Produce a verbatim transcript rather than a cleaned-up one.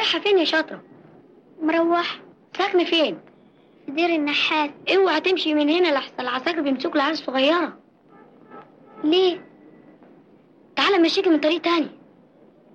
رايحه فين يا شاطره؟ مروح. ساكنه فين؟ في دير النحات. اوعى تمشي من هنا لحسن العساكر بيمسكوا العيال الصغيره. ليه؟ تعالى مشيكي من طريق تاني.